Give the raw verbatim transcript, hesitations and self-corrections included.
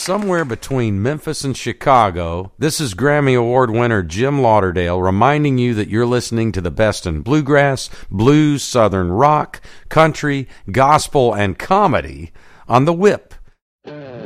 somewhere between Memphis and Chicago. This is Grammy Award winner Jim Lauderdale reminding you that you're listening to the best in bluegrass, blues, southern rock, country, gospel, and comedy on The Whip.